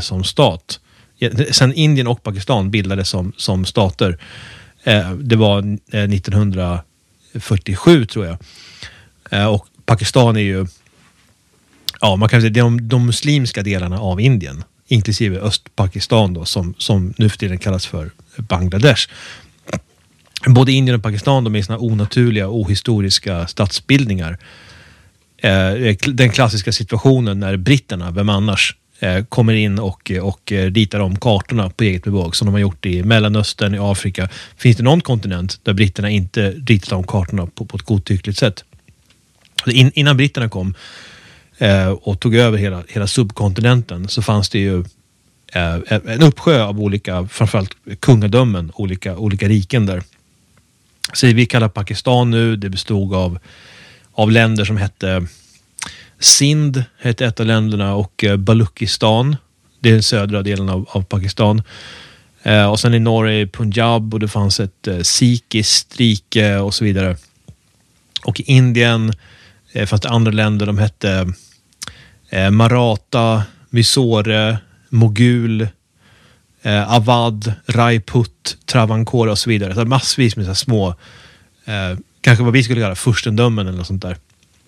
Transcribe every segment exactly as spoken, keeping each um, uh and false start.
bildades som stat. Sen Indien och Pakistan bildades som, som stater. Eh, det var eh, nittonhundrafyrtiosju tror jag. Eh, och Pakistan är ju, ja, man kan säga de, de muslimska delarna av Indien, inklusive Östpakistan då, som, som nu för tiden kallas för Bangladesh. Både Indien och Pakistan, de är såna onaturliga och ohistoriska statsbildningar. Eh, den klassiska situationen när britterna, vem annars, eh, kommer in och, och ritar om kartorna på eget bevåg, som de har gjort i Mellanöstern, i Afrika. Finns det någon kontinent där britterna inte ritar om kartorna på, på ett godtyckligt sätt? In, innan britterna kom eh, och tog över hela, hela subkontinenten, så fanns det ju eh, en uppsjö av olika, framförallt kungadömen, olika, olika riken där. Så vi kallar Pakistan nu, det bestod av, av länder som hette Sindh, hette ett av länderna, och eh, Balukistan, det är den södra delen av, av Pakistan. Eh, och sen i norr är Punjab, och det fanns ett eh, sikiskt rike och så vidare. Och i Indien eh, fanns det andra länder, de hette eh, Maratha, Mysore, Mogul, eh, Awadh, Rajput, Travancore och så vidare. Så massvis med så små, eh, kanske vad vi skulle kalla furstendömen eller något sånt där.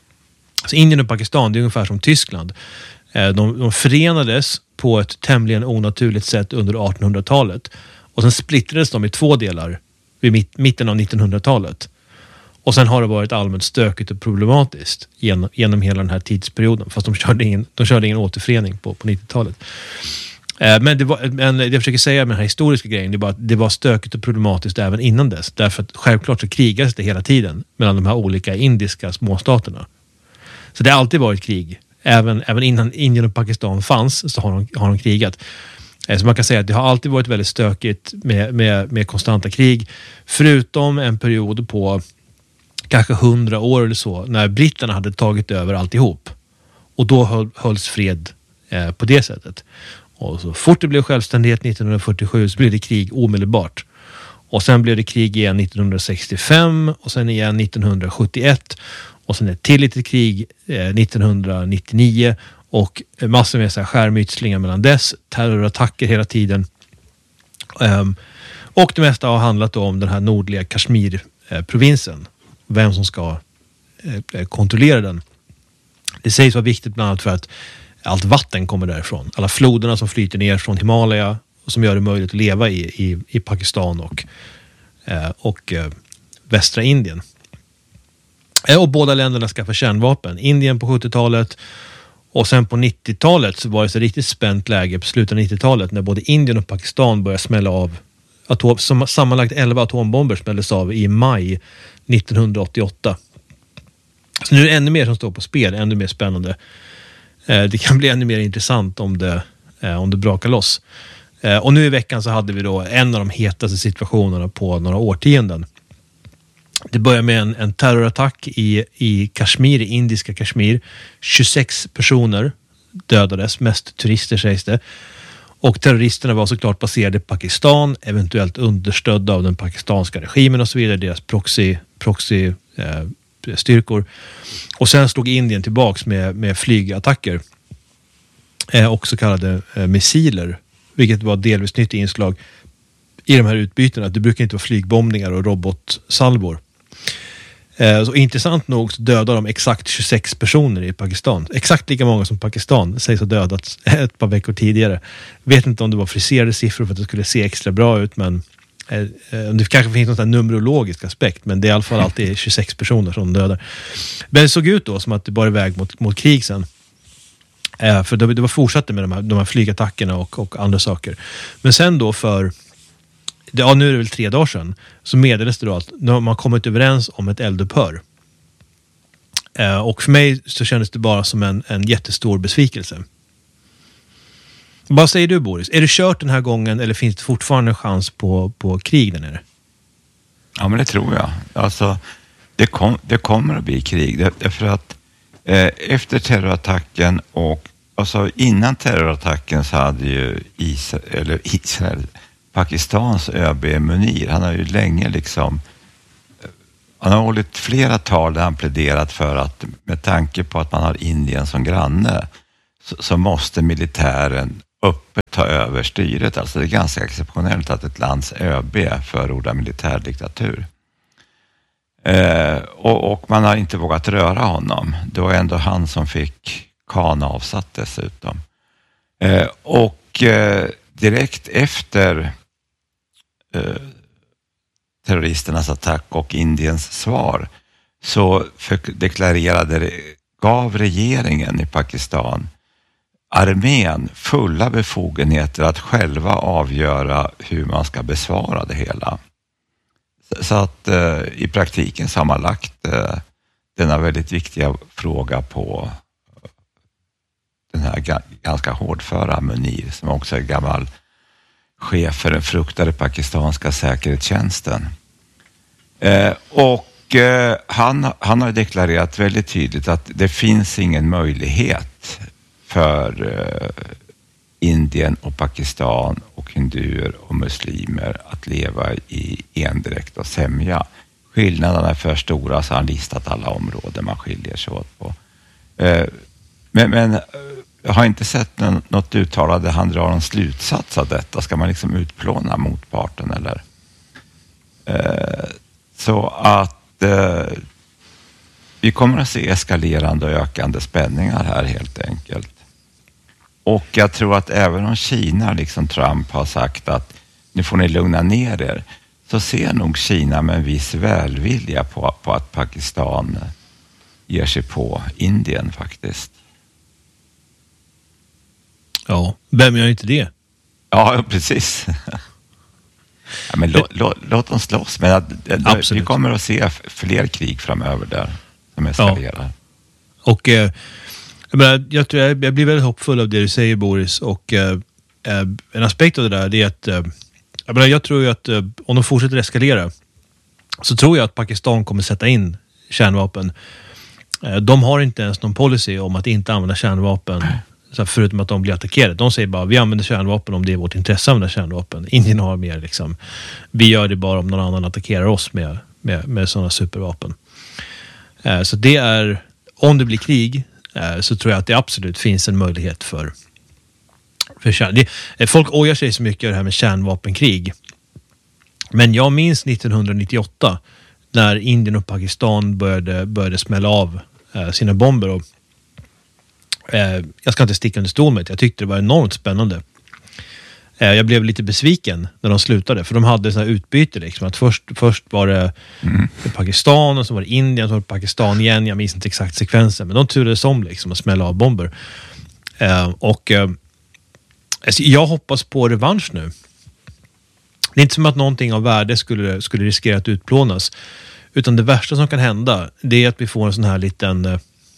Så Indien och Pakistan, det är ungefär som Tyskland. Eh, de, de förenades på ett tämligen onaturligt sätt under artonhundratalet. Och sen splittrades de i två delar vid mitt, mitten av nittonhundratalet. Och sen har det varit allmänt stökigt och problematiskt genom, genom hela den här tidsperioden. Fast de körde ingen, de körde ingen återförening på, på nittiotalet. Eh, men, det var, men det jag försöker säga med den här historiska grejen, det är bara att det var stökigt och problematiskt även innan dess. Därför att självklart så krigades det hela tiden mellan de här olika indiska småstaterna. Så det har alltid varit krig. Även, även innan Indien och Pakistan fanns så har de, har de krigat. Eh, så man kan säga att det har alltid varit väldigt stökigt med, med, med konstanta krig. Förutom en period på kanske hundra år eller så, när britterna hade tagit över alltihop. Och då höll, hölls fred eh, på det sättet. Och så fort det blev självständighet nittonhundrafyrtiosju så blev det krig omedelbart. Och sen blev det krig igen nittonhundrasextiofem och sen igen nittonhundrasjuttioett och sen ett till litet krig eh, nittonhundranittionio och massor med så här skärmytslingar mellan dess, terrorattacker hela tiden. Um, och det mesta har handlat om den här nordliga Kashmir-provinsen. Eh, vem som ska eh, kontrollera den. Det sägs vara viktigt bland annat för att allt vatten kommer därifrån. Alla floderna som flyter ner från Himalaya och som gör det möjligt att leva i, i, i Pakistan och, eh, och eh, västra Indien. Eh, och båda länderna skaffar kärnvapen. Indien på sjuttiotalet och sen på nittiotalet så var det ett riktigt spänt läge på slutet av nittiotalet när både Indien och Pakistan började smälla av atom, som, sammanlagt elva atombomber smälldes av i maj nittonhundraåttioåtta. Så nu är det ännu mer som står på spel, ännu mer spännande. Det kan bli ännu mer intressant om det, om det brakar loss. Och nu i veckan så hade vi då en av de hetaste situationerna på några årtionden. Det börjar med en, en terrorattack i, i Kashmir, i indiska Kashmir. tjugosex personer dödades, mest turister sägs det. Och terroristerna var såklart baserade i Pakistan, eventuellt understödda av den pakistanska regimen och så vidare, deras proxy, proxy eh, styrkor. Och sen slog Indien tillbaks med, med flygattacker eh, och så kallade eh, missiler, vilket var delvis nytt inslag i de här utbytena. Det brukar inte vara flygbombningar och robotsalvor. Eh, så intressant nog så dödade de exakt tjugosex personer i Pakistan. Exakt lika många som Pakistan sägs ha dödats ett par veckor tidigare. Vet inte om det var friserade siffror för att det skulle se extra bra ut, men eh, det kanske finns någon sån här numerologisk aspekt, men det är i alla fall alltid tjugosex personer som dödar. Men det såg ut då som att det var iväg mot, mot krig sen. Eh, för det, det var fortsatte med de här, de här flygattackerna och, och andra saker. Men sen då för ja, nu är det väl tre dagar sedan, så meddelades det då att nu har man kommit överens om ett eldupphör. Eh, och för mig så kändes det bara som en, en jättestor besvikelse. Vad säger du, Boris? Är det kört den här gången eller finns det fortfarande en chans på, på krig där nere? Ja, men det tror jag. Alltså, det, kom, det kommer att bli krig. Därför att eh, efter terrorattacken och alltså innan terrorattacken så hade ju Israel, eller Israel Pakistans ÖB Munir, han har ju länge liksom, han har hållit flera tal där han pläderat för att med tanke på att man har Indien som granne så, så måste militären öppet ta över styret. Alltså det är ganska exceptionellt att ett lands ÖB förordar militärdiktatur. Eh, och, och man har inte vågat röra honom. Det var ändå han som fick Khan avsatt dessutom. Eh, och eh, direkt efter eh, terroristernas attack och Indiens svar så deklarerade, gav regeringen i Pakistan armén fulla befogenheter att själva avgöra hur man ska besvara det hela. Så att eh, i praktiken så har man lagt eh, denna väldigt viktiga fråga på den här ga- ganska hårdföra Munir, som också är gammal chef för den fruktade pakistanska säkerhetstjänsten. Eh, och eh, han, han har deklarerat väldigt tydligt att det finns ingen möjlighet för eh, Indien och Pakistan och hinduer och muslimer att leva i endräkt och sämja. Skillnaderna är för stora, så har han listat alla områden man skiljer sig åt på. Eh, men, men jag har inte sett någon, något uttalande han drar en slutsats av detta. Ska man liksom utplåna motparten eller? Eh, så att eh, vi kommer att se eskalerande och ökande spänningar här helt enkelt. Och jag tror att även om Kina, liksom Trump, har sagt att nu får ni lugna ner er, så ser nog Kina med en viss välvilja på, på att Pakistan ger sig på Indien faktiskt. Ja, vem gör inte det? Ja, precis. Ja, men lå, lå, låt dem slåss. Men att, att, vi kommer att se fler krig framöver där som eskalerar. Ja. Och eh, jag, menar, jag, tror jag, jag blir väldigt hoppfull av det du säger, Boris. Och eh, en aspekt av det där är att eh, jag, menar, jag tror ju att eh, om de fortsätter eskalera så tror jag att Pakistan kommer sätta in kärnvapen. Eh, de har inte ens någon policy om att inte använda kärnvapen. Nej. Så förutom att de blir attackerade. De säger bara, vi använder kärnvapen om det är vårt intresse att använda kärnvapen. Indien har mer liksom, vi gör det bara om någon annan attackerar oss med, med, med sådana supervapen. Eh, så det är, om det blir krig eh, så tror jag att det absolut finns en möjlighet för, för kärn. Det, folk ojar sig så mycket av det här med kärnvapenkrig. Men jag minns nittonhundranittioåtta när Indien och Pakistan började, började smälla av eh, sina bomber och jag ska inte sticka under stol med det. Jag tyckte det var enormt spännande. Jag blev lite besviken när de slutade. För de hade så här utbyte. Liksom. Att först, först var det mm. Pakistan och så var det Indien och så var det Pakistan igen. Jag minns inte exakt sekvensen. Men de turades om liksom, att smälla av bomber. Och alltså, jag hoppas på revansch nu. Det är inte som att någonting av värde skulle, skulle riskera att utplånas. Utan det värsta som kan hända, det är att vi får en sån här liten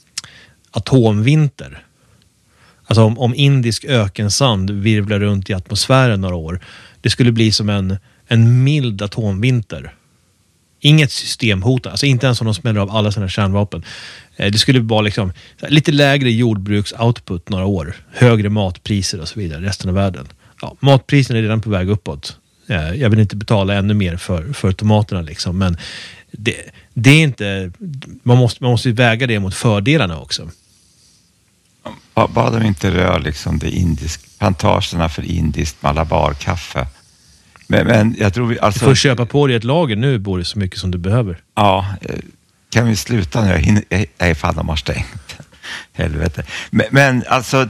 atomvinter. Alltså om, om indisk ökensand virvlar runt i atmosfären några år. Det skulle bli som en, en mild atomvinter. Inget systemhot. Alltså inte ens om de smäller av alla sina kärnvapen. Eh, det skulle vara liksom lite lägre jordbruksoutput några år. Högre matpriser och så vidare. Resten av världen. Ja, matpriserna är redan på väg uppåt. Eh, jag vill inte betala ännu mer för, för tomaterna liksom. Men det, det är inte... Man måste, man måste väga det mot fördelarna också. Bara de inte rör liksom det indisk, plantagerna för indiskt malabarkaffe. Men, men jag tror vi... Alltså, du får köpa på dig ett lager nu, Boris, så mycket som du behöver. Ja, kan vi sluta nu? Jag hinner, nej, fan, de har stängt. Helvete. Men, men alltså,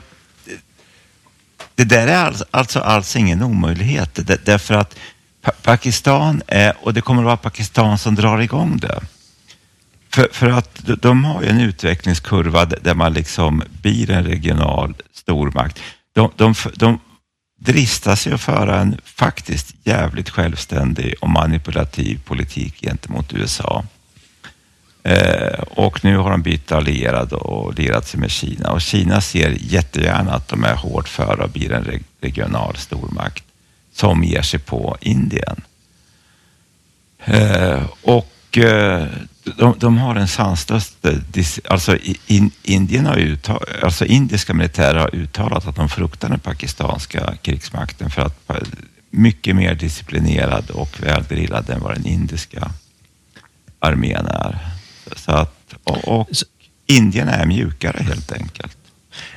det där är alltså, alltså alls ingen omöjlighet. Det, därför att pa- Pakistan är, och det kommer att vara Pakistan som drar igång det. För, för att de har ju en utvecklingskurva där man liksom blir en regional stormakt. De, de, de dristar sig att föra en faktiskt jävligt självständig och manipulativ politik gentemot U S A. Eh, och nu har de bytt allierade och lierat sig med Kina. Och Kina ser jättegärna att de är hårt för och blir en re- regional stormakt som ger sig på Indien. Eh, och eh, De, de har en sanslös, alltså in, Indien har uttalat, alltså indiska militärer har uttalat att de fruktar den pakistanska krigsmakten för att mycket mer disciplinerad och väldrillad än vad den indiska armén är. Så att, och, och Indien är mjukare helt enkelt.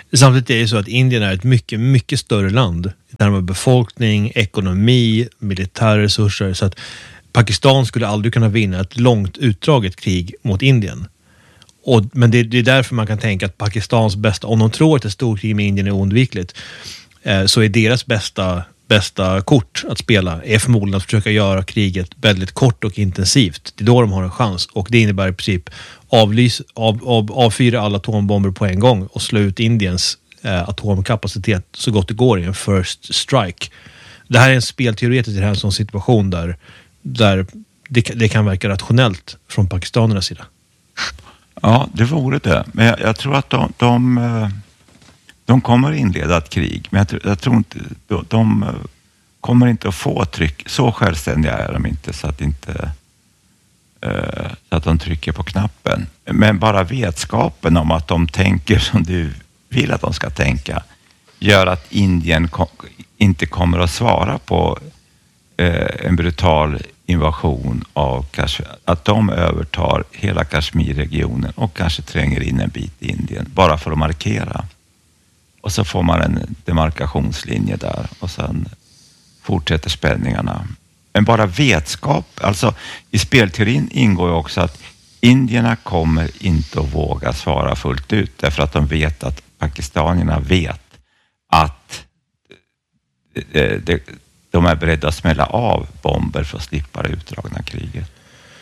Samtidigt är det så att Indien är ett mycket, mycket större land i termer av befolkning, ekonomi, militärresurser. Så att Pakistan skulle aldrig kunna vinna ett långt utdraget krig mot Indien. Och, men det, det är därför man kan tänka att Pakistans bästa, om de tror att ett storkrig med Indien är oundvikligt, eh, så är deras bästa, bästa kort att spela är förmodligen att försöka göra kriget väldigt kort och intensivt. Det är då de har en chans. Och det innebär i princip avlys, av, av, avfyra alla atombomber på en gång och slå ut Indiens eh, atomkapacitet så gott det går i en first strike. Det här är en spelteoretisk i en sån situation där, där det, det kan verka rationellt från pakistanernas sida. Ja, det vore det. Men jag, jag tror att de, de, de kommer inleda ett krig. Men jag, jag tror inte, de, de kommer inte att få tryck. Så självständiga är de inte så att, inte, uh, så att de trycker på knappen. Men bara vetskapen om att de tänker som du vill att de ska tänka gör att Indien kom, inte kommer att svara på uh, en brutal invasion av Kashmir, att de övertar hela Kashmirregionen och kanske tränger in en bit i Indien bara för att markera. Och så får man en demarkationslinje där och sen fortsätter spänningarna. Men bara vetskap, alltså i spelteorin ingår ju också att indierna kommer inte att våga svara fullt ut därför att de vet att pakistanierna vet att det, det de är beredda att smälla av bomber för att slippa det utdragna kriget.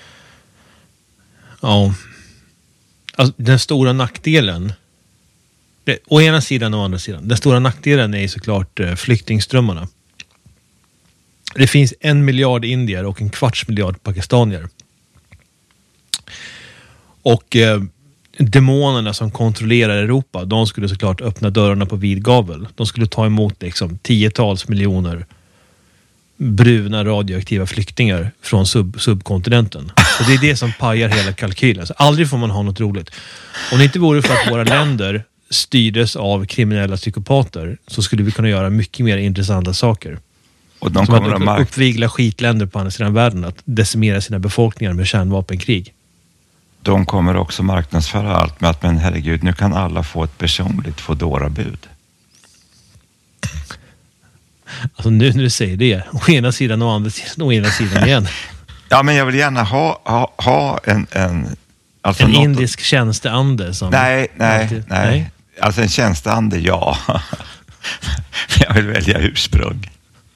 Ja. Alltså, den stora nackdelen, det, å ena sidan och å andra sidan, den stora nackdelen är såklart eh, flyktingströmmarna. Det finns en miljard indier och en kvarts miljard pakistanier. Och eh, demonerna som kontrollerar Europa, de skulle såklart öppna dörrarna på vid gavel. De skulle ta emot liksom tiotals miljoner bruna radioaktiva flyktingar från sub, subkontinenten. Och det är det som pajar hela kalkylen. Så aldrig får man ha något roligt. Om det inte vore för att våra länder styrdes av kriminella psykopater så skulle vi kunna göra mycket mer intressanta saker. Och de som kommer att mark- uppvigla skitländer på andra sidan världen att decimera sina befolkningar med kärnvapenkrig. De kommer också marknadsföra allt med att men herregud, nu kan alla få ett personligt Foodora-bud. Alltså nu när du säger det, å ena sidan och å andra sidan, å ena sidan igen. Ja, men jag vill gärna ha, ha, ha en... En, alltså en något, indisk tjänsteande som... Nej, nej, alltid, nej, nej. Alltså en tjänsteande, ja. Jag vill välja ursprung.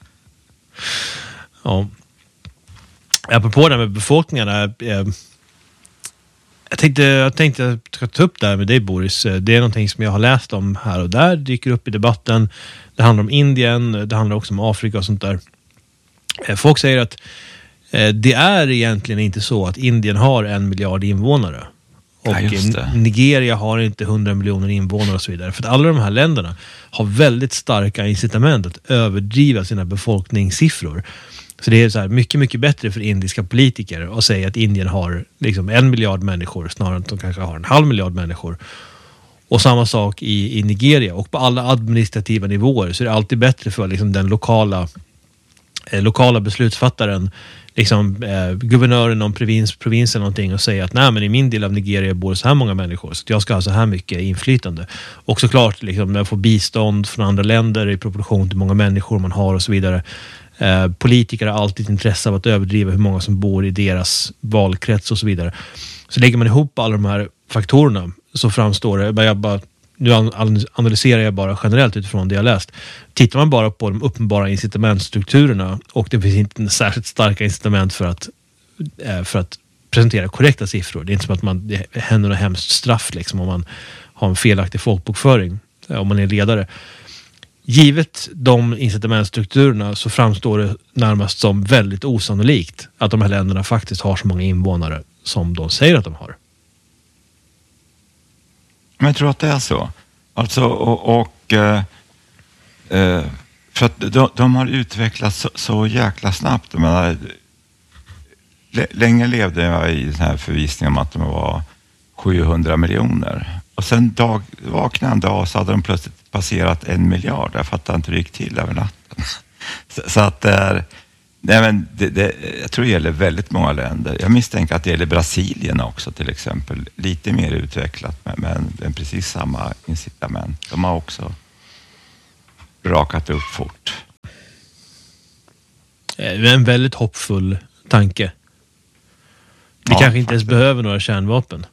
Ja. Apropå det med befolkningarna... Eh, jag tänkte, jag tänkte jag ska ta upp det här med dig, Boris. Det är någonting som jag har läst om här och där. Dyker upp i debatten. Det handlar om Indien. Det handlar också om Afrika och sånt där. Folk säger att det är egentligen inte så att Indien har en miljard invånare. Och ja, Nigeria har inte hundra miljoner invånare och så vidare. För att alla de här länderna har väldigt starka incitament att överdriva sina befolkningssiffror. Så det är så här mycket, mycket bättre för indiska politiker att säga att Indien har liksom en miljard människor snarare än att de kanske har en halv miljard människor. Och samma sak i, i Nigeria. Och på alla administrativa nivåer så är det alltid bättre för liksom den lokala, eh, lokala beslutsfattaren, liksom eh, guvernören någon provins, provins eller någonting och säga att nej, men i min del av Nigeria bor så här många människor så jag ska ha så här mycket inflytande. Och såklart liksom, när jag får bistånd från andra länder i proportion till många människor man har och så vidare. Eh, politiker har alltid intresse av att överdriva hur många som bor i deras valkrets och så vidare. Så lägger man ihop alla de här faktorerna så framstår det, jag bara, nu analyserar jag bara generellt utifrån det jag läst. Tittar man bara på de uppenbara incitamentstrukturerna och det finns inte särskilt starka incitament för att, eh, för att presentera korrekta siffror. Det är inte som att man, det händer något hemskt straff liksom, om man har en felaktig folkbokföring, eh, om man är ledare. Givet de incitamentstrukturerna så framstår det närmast som väldigt osannolikt att de här länderna faktiskt har så många invånare som de säger att de har. Men jag tror att det är så. Alltså, och, och eh, för att de, de har utvecklats så, så jäkla snabbt. Jag menar, länge levde jag i den här förvisningen om att de var sjuhundra miljoner. Och sen dag, vaknade en dag så hade de plötsligt passerat en miljard. Jag fattar inte hur det gick till över natten. Så, så att det är, Nej, men det, det, jag tror det gäller väldigt många länder. Jag misstänker att det gäller Brasilien också till exempel. Lite mer utvecklat, men, men, men precis samma incitament. De har också rakat upp fort. Det är en väldigt hoppfull tanke. Vi Ja, kanske inte faktiskt. ens behöver några kärnvapen.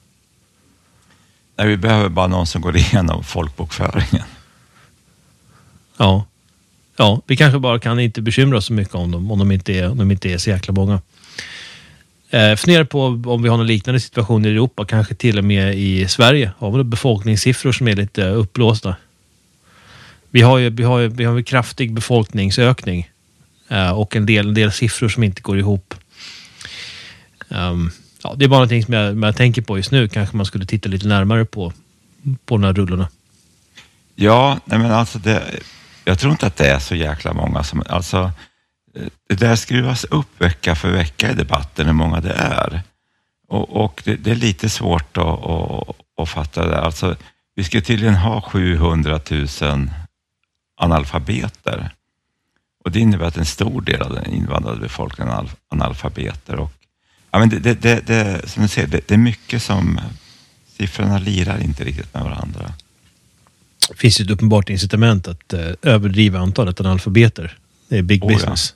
Nej, vi behöver bara någon som går igenom folkbokföringen. Ja. Ja, vi kanske bara kan inte bekymra oss så mycket om dem, om de inte är, om de inte är så jäkla många. Eh, fundera på om vi har någon liknande situation i Europa, kanske till och med i Sverige. Har vi befolkningssiffror som är lite uppblåsta? Vi har ju, vi har ju, vi har en kraftig befolkningsökning eh, och en del, en del siffror som inte går ihop. Um, ja, det är bara någonting som jag, jag tänker på just nu. Kanske man skulle titta lite närmare på, på de här rullorna. Ja, nej men alltså det, jag tror inte att det är så jäkla många som, alltså det där skruvas upp vecka för vecka i debatten hur många det är. Och, och det, det är lite svårt att, att, att fatta det. Alltså vi ska tydligen ha sjuhundratusen analfabeter. Och det innebär att en stor del av den invandrade befolkningen är analfabeter. Och, ja, men det, det, det, det, som du ser, det, det är mycket som siffrorna lirar inte riktigt med varandra. Det finns ju ett uppenbart incitament att eh, överdriva antalet analfabeter. Det är big Oh, business.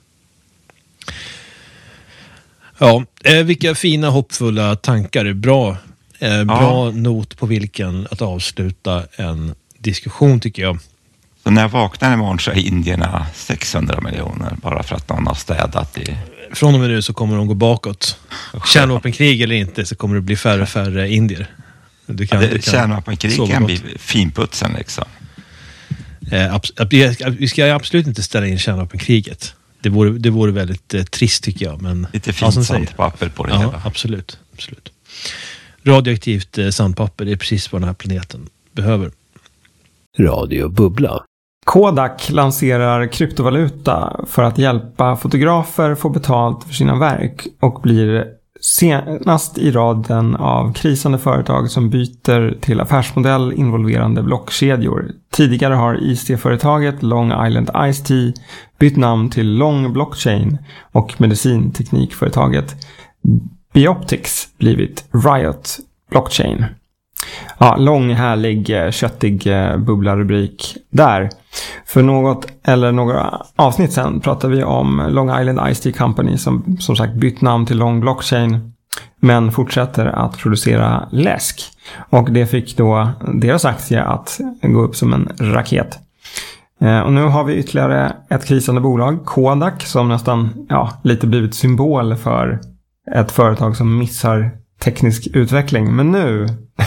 Ja, ja eh, vilka fina hoppfulla tankar. Bra, eh, bra Ja. not på vilken att avsluta en diskussion tycker jag. Så när jag vaknar imorgon så är indierna sexhundra miljoner bara för att någon har städat i... Från och med nu så kommer de gå bakåt. Kärnvapenkrig eller inte så kommer det bli färre och färre indier. Du kan, Ja, du det, kan kärnvapenkrig sova kan gott. bli finputsen liksom. Eh, abs- ab- vi ska absolut inte ställa in kärnvapenkriget. Det vore, det vore väldigt eh, trist tycker jag. Men, Lite ja, fint som säger. sandpapper på det Ja, hela. absolut, absolut. Radioaktivt eh, sandpapper, det är precis vad den här planeten behöver. Radio Bubbla. Kodak lanserar kryptovaluta för att hjälpa fotografer få betalt för sina verk och blir senast i raden av krisande företag som byter till affärsmodell involverande blockkedjor. Tidigare har I C T-företaget Long Island Iced Tea bytt namn till Long Blockchain och medicinteknikföretaget Bioptics blivit Riot Blockchain. Ja, lång, härlig, köttig bubblarrubrik där. För något eller några avsnitt sen pratade vi om Long Island Iced Tea Company som som sagt bytt namn till Long Blockchain men fortsätter att producera läsk. Och det fick då deras aktie att gå upp som en raket. Eh, och nu har vi ytterligare ett krisande bolag, Kodak, som nästan ja, lite blivit symbol för ett företag som missar teknisk utveckling. Men nu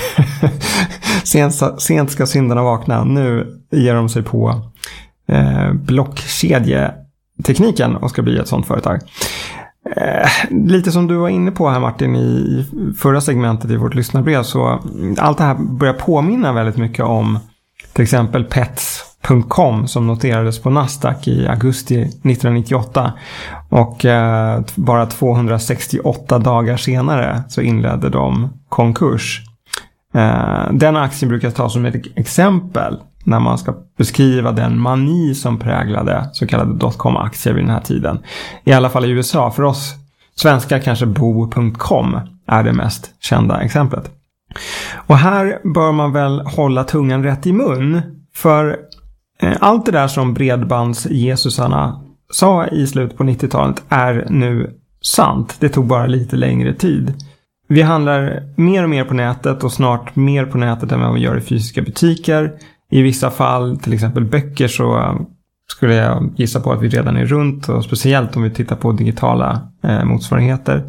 sent, sent ska syndarna vakna. Nu ger de sig på eh, blockkedjetekniken och ska bli ett sånt företag. Eh, lite som du var inne på här Martin i förra segmentet i vårt lyssnarbrev, så allt det här börjar påminna väldigt mycket om till exempel Pets punkt com som noterades på Nasdaq i augusti nittonhundranittioåtta och eh, bara tvåhundrasextioåtta dagar senare så inledde de konkurs. Eh, den aktien brukar tas som ett exempel när man ska beskriva den mani som präglade så kallade dotcom-aktier vid den här tiden. I alla fall i U S A. För oss svenskar kanske bo punkt com är det mest kända exemplet. Och här bör man väl hålla tungan rätt i mun, för allt det där som bredbands-Jesusarna sa i slutet på nittiotalet är nu sant. Det tog bara lite längre tid. Vi handlar mer och mer på nätet och snart mer på nätet än vad vi gör i fysiska butiker. I vissa fall, till exempel böcker, så skulle jag gissa på att vi redan är runt, och speciellt om vi tittar på digitala eh, motsvarigheter.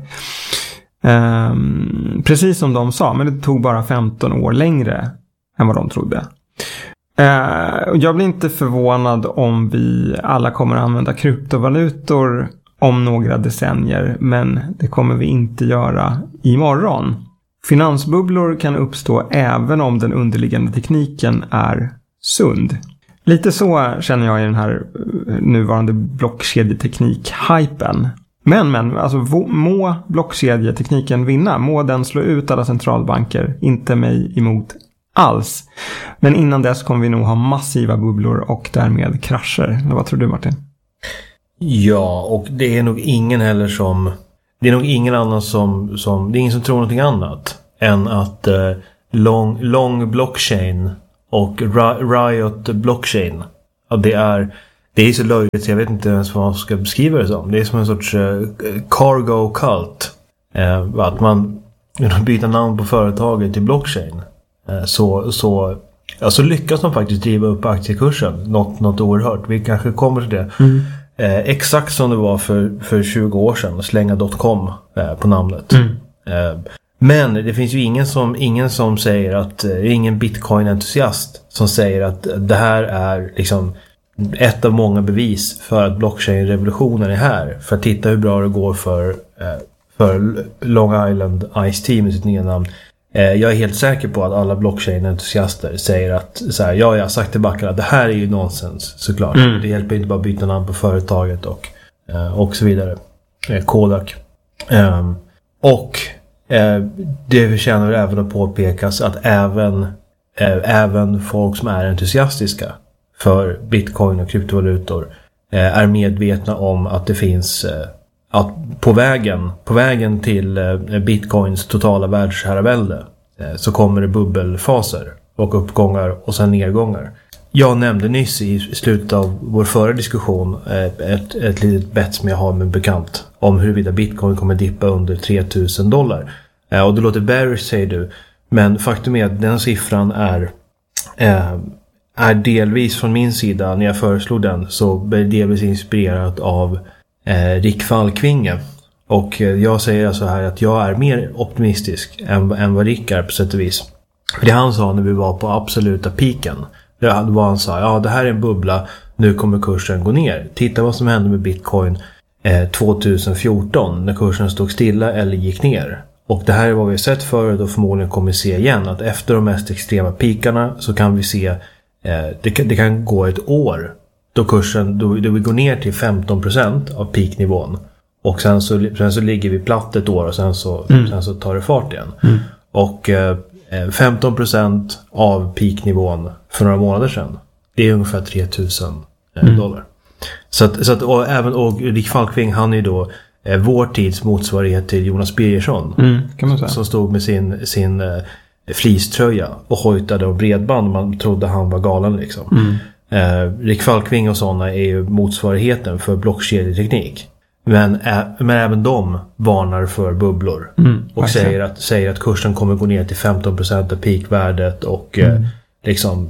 Um, precis som de sa, men det tog bara femton år längre än vad de trodde. Uh, jag blir inte förvånad om vi alla kommer att använda kryptovalutor om några decennier, men det kommer vi inte göra imorgon. Finansbubblor kan uppstå även om den underliggande tekniken är sund. Lite så känner jag i den här nuvarande blockkedjeteknik-hypen. Men, men, alltså må blockkedjetekniken vinna? Må den slå ut alla centralbanker? Inte mig emot alls. Men innan dess kommer vi nog ha massiva bubblor och därmed krascher. Vad tror du, Martin? Ja, och det är nog ingen heller som... Det är nog ingen annan som... som det är ingen som tror någonting annat än att eh, long, long blockchain och Riot blockchain, ja, det är... Det är så löjligt så jag vet inte ens vad man ska beskriva det som. Det är som en sorts eh, cargo cult. Eh, att man byter namn på företaget till blockchain. Eh, så, så, ja, så lyckas de faktiskt driva upp aktiekursen. Något, något oerhört. Vi kanske kommer till det. Mm. Eh, exakt som det var för, för tjugo år sedan. Slänga .com eh, på namnet. Mm. Eh, men det finns ju ingen som, ingen som säger att... Eh, ingen bitcoin-entusiast som säger att det här är liksom... ett av många bevis för att blockchain-revolutionen är här. För att titta hur bra det går för, för Long Island Ice-T med sitt nya namn. Jag är helt säker på att alla blockchain-entusiaster säger att så här, ja, jag har sagt till backarna att det här är ju nonsens, såklart. Mm. Det hjälper inte bara att byta namn på företaget och, och så vidare. Kodak. Och det förtjänar även att påpekas att även, även folk som är entusiastiska för bitcoin och kryptovalutor eh, är medvetna om att det finns eh, att på vägen på vägen till eh, bitcoins totala världsherravälde eh, så kommer det bubbelfaser och uppgångar och sen nedgångar. Jag nämnde nyss i slutet av vår förra diskussion eh, ett, ett litet bett som jag har med en bekant om huruvida bitcoin kommer dippa under tre tusen dollar. Eh, och det låter bearish, säger du, men faktum är att den siffran är eh, är delvis från min sida, när jag föreslog den, så blev det delvis inspirerat av eh, Rick Falkvinge. Och eh, jag säger alltså här att jag är mer optimistisk än, än vad Rick är på sätt och vis. För det han sa när vi var på absoluta piken, det var han sa, ja, det här är en bubbla, nu kommer kursen gå ner. Titta vad som hände med bitcoin eh, tjugohundrafjorton när kursen stod stilla eller gick ner. Och det här är vad vi har sett förut och förmodligen kommer se igen, att efter de mest extrema pikarna så kan vi se Det kan, det kan gå ett år då kursen då, då vi går ner till femton procent av peaknivån och sen så, sen så ligger vi platt ett år och sen så, mm. sen så tar det fart igen. Mm. Och eh, femton procent av peaknivån för några månader sedan, det är ungefär tre tusen mm. dollar. Så att, så att och även och Rick Falkving, han är då eh, vår tids motsvarighet till Jonas Birgersson, mm, kan man säga, som stod med sin, sin eh, fliströja och hojtade och bredband. Man trodde han var galen liksom. Mm. Eh, Rick Falkving och sådana är ju motsvarigheten för blockkedjeteknik. Men, ä- men även de varnar för bubblor. Mm, och säger att, säger att kursen kommer gå ner till femton procent av peakvärdet och mm. eh, liksom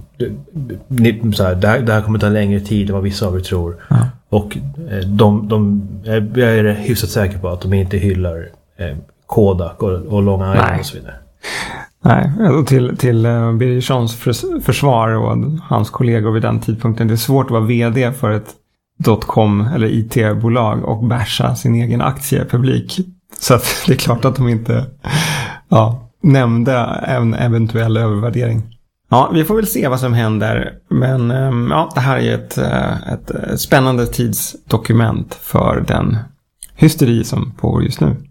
så här, det, här, det här kommer ta längre tid än vad vissa av er tror. Ja. Och eh, de, de, jag är hyfsat säker på att de inte hyllar eh, Kodak och, och Long Island och så vidare. Nej, och till, till uh, Birgerssons försvar och hans kollegor vid den tidpunkten, det är svårt att vara vd för ett dotcom eller I T-bolag och bärsa sin egen aktiepublik. Så att det är klart att de inte ja, nämnde en eventuell övervärdering. Ja, vi får väl se vad som händer. Men um, ja, det här är ett, ett spännande tidsdokument för den hysteri som pågår just nu.